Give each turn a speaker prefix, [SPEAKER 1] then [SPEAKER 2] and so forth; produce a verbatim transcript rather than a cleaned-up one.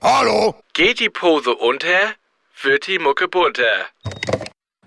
[SPEAKER 1] Hallo?
[SPEAKER 2] Geht die Pose unter, wird die Mucke bunter.